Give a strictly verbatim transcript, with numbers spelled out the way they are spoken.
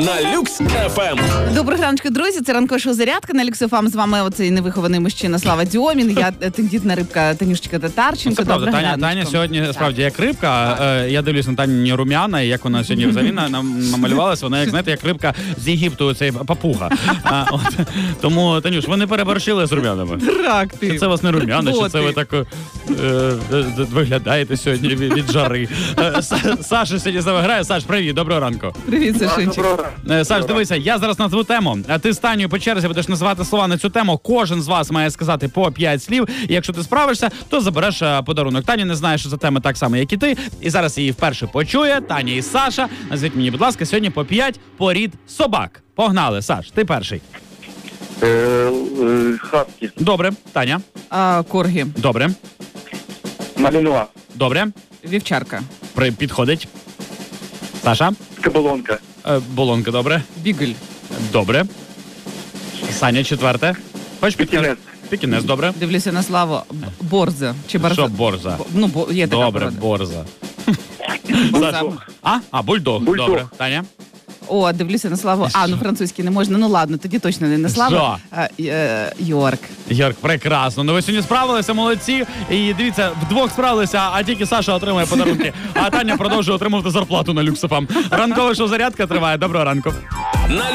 На Люкс еф ем. Доброго раночку, друзі. Це ранкова шоу «Зарядка» на Люкс еф ем. З вами оцей невихований мужчина Слава Дьомін. Я тендітна рибка Танюшечка Татарченко. Це правда, Таня, Таня сьогодні так. справді як рибка. Е, я дивлюсь на Тані рум'яна, і як вона сьогодні взагалі нам намалювалася. Вона, як знаєте, як рибка з Єгипту, цей папуга. А, от, тому, Танюш, ви не переборщили з рум'янами? Рак ти. Чи це у вас не рум'яна, чи це ви так е, е, виглядаєте сьогодні від, від жари? Е, Саша сьогодні з нами грає. Саш, привіт, доброго ранку. Привіт, Сашинчик. Е, Саш, дивися, я зараз назву тему, а ти з Танею по черзі будеш називати слова на цю тему. Кожен з вас має сказати по п'ять слів, і якщо ти справишся, то забереш а, подарунок. Таня не знає, що за тема так само, як і ти, і зараз її вперше почує. Таня і Саша. Назвіть мені, будь ласка, сьогодні по п'ять порід собак. Погнали, Саш, ти перший. Е, е, Хаскі. Добре, Таня. А, коргі. Добре. Малінуа. Добре. Вівчарка. При... Підходить. Саша. Кабалонка. Е, болонка, добре. Бігль. Добре. Саня, четверте. Хочеш підказати? Пікінес, добре. Дивлюся на Славу. Б- Борза. Чи барза? Що борза? Бо- Ну, бо є така Добре, порода. борза. Борза. А? А, бульдог. Бульдог. Добре. Таня? О, дивлюся на Славу. А, ну французький не можна. Ну ладно, тоді точно не на Славу. Що? А, е, Йорк. Йорк, прекрасно. Ну ви сьогодні справилися, молодці. І дивіться, вдвох справилися, а тільки Саша отримує подарунки. А Таня продовжує отримувати зарплату на Люкс еф ем. Ранкове шоу «Зарядка» триває. Доброго ранку.